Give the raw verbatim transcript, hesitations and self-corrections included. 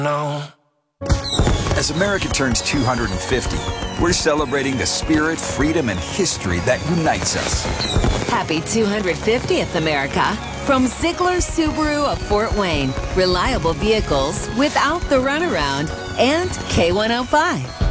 No. As America turns two hundred fifty, we're celebrating the spirit, freedom, and history that unites us. Happy two hundred fiftieth, America. From Ziegler Subaru of Fort Wayne. Reliable vehicles without the runaround. And K one oh five.